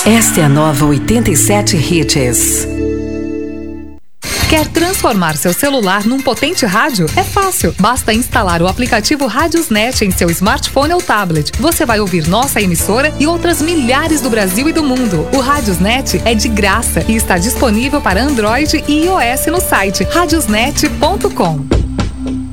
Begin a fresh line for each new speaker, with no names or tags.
Esta é a nova 87 Hits.
Quer transformar seu celular num potente rádio? É fácil. Basta instalar o aplicativo Radiosnet em seu smartphone ou tablet. Você vai ouvir nossa emissora e outras milhares do Brasil e do mundo. O Radiosnet é de graça e está disponível para Android e iOS no site radiosnet.com.